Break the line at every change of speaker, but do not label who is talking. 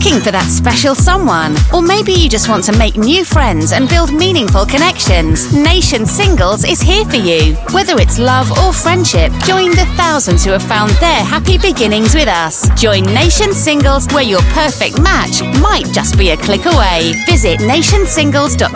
Looking for that special someone? Or maybe you just want to make new friends and build meaningful connections? Nation Singles is here for you. Whether it's love or friendship, join the thousands who have found their happy beginnings with us. Join Nation Singles, where your perfect match might just be a click away. Visit nationsingles.co.uk.